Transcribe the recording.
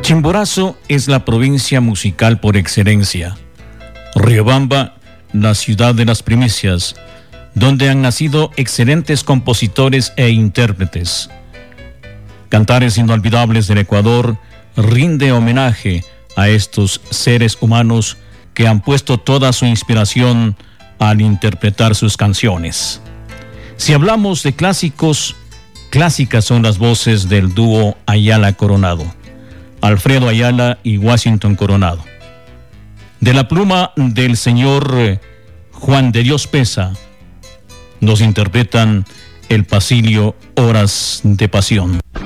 Chimborazo es la provincia musical por excelencia. Riobamba, la ciudad de las primicias, donde han nacido excelentes compositores e intérpretes. Cantares Inolvidables del Ecuador rinde homenaje a estos seres humanos que han puesto toda su inspiración al interpretar sus canciones. Si hablamos de clásicos, clásicas son las voces del dúo Ayala Coronado, Alfredo Ayala y Washington Coronado. De la pluma del señor Juan de Dios Pesa, nos interpretan el pasillo Horas de Pasión.